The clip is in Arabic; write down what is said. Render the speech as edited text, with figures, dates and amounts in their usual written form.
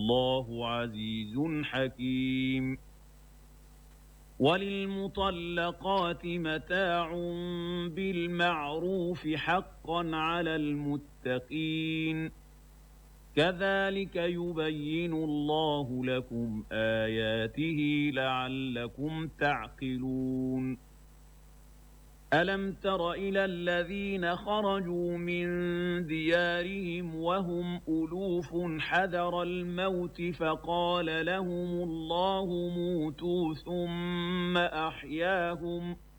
والله عزيز حكيم. وللمطلقات متاع بالمعروف حقا على المتقين كذلك يبين الله لكم آياته لعلكم تعقلون. ألم تر إلى الذين خرجوا من ديارهم وهم ألوف حذر الموت فقال لهم الله موتوا ثم أحياهم